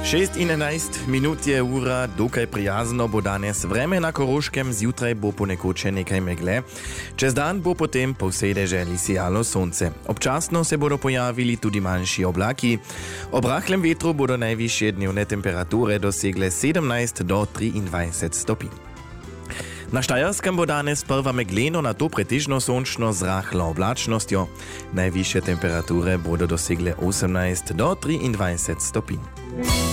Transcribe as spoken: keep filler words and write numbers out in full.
šest jedenaest minut je ura, dokaj prijazno bo danes vreme na Koroškem, zjutraj bo ponekoč nekaj megle. Čez dan bo potem po vsej deželi sijalo sonce. Občasno se bodo pojavili tudi manjši oblaki. Ob rahlem vetru bodo najvišje dnevne temperature dosegle sedemnajst do triindvajset stopinj. Na Štajerskem bo danes prva megleno, na to pretežno sončno z rahlo oblačnostjo. Najvišje temperature bodo dosegle osemnajst do triindvajset stopinj.